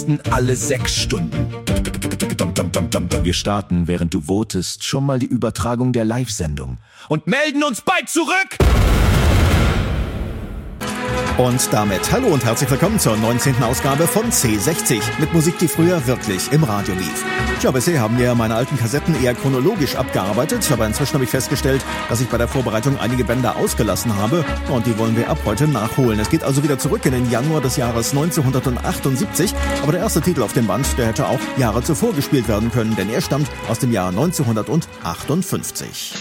alle 6 Stunden. Wir starten, während du votest, schon mal die Übertragung der Live-Sendung und melden uns bald zurück! Und damit hallo und herzlich willkommen zur 19. Ausgabe von C60 mit Musik, die früher wirklich im Radio lief. Tja, bisher haben wir meine alten Kassetten eher chronologisch abgearbeitet, aber inzwischen habe ich festgestellt, dass ich bei der Vorbereitung einige Bänder ausgelassen habe und die wollen wir ab heute nachholen. Es geht also wieder zurück in den Januar des Jahres 1978, aber der erste Titel auf dem Band, der hätte auch Jahre zuvor gespielt werden können, denn er stammt aus dem Jahr 1958.